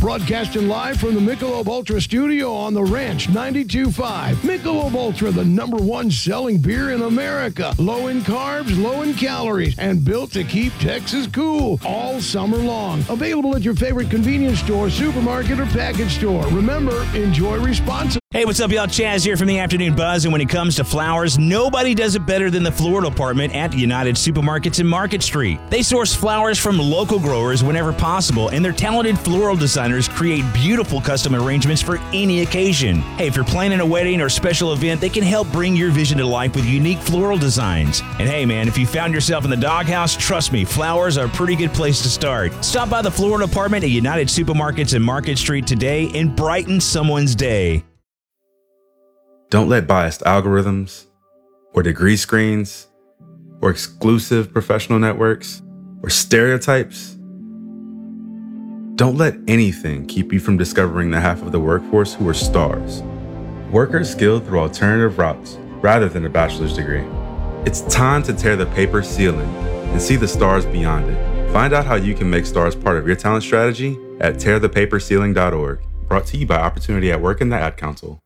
Broadcasting live from the Michelob Ultra studio on the Ranch 92.5. Michelob Ultra, the #1 selling beer in America. Low in carbs, low in calories, and built to keep Texas cool all summer long. Available at your favorite convenience store, supermarket, or package store. Remember, enjoy responsibly. Hey, what's up, y'all? Chaz here from the Afternoon Buzz. And when it comes to flowers, nobody does it better than the floral department at United Supermarkets in Market Street. They source flowers from local growers whenever possible, and their talented floral designers create beautiful custom arrangements for any occasion. Hey, if you're planning a wedding or special event, they can help bring your vision to life with unique floral designs. And hey, man, if you found yourself in the doghouse, trust me, flowers are a pretty good place to start. Stop by the floral department at United Supermarkets in Market Street today and brighten someone's day. Don't let biased algorithms, or degree screens, or exclusive professional networks, or stereotypes. Don't let anything keep you from discovering the half of the workforce who are stars. Workers skilled through alternative routes rather than a bachelor's degree. It's time to tear the paper ceiling and see the stars beyond it. Find out how you can make stars part of your talent strategy at tearthepaperceiling.org. Brought to you by Opportunity at Work and the Ad Council.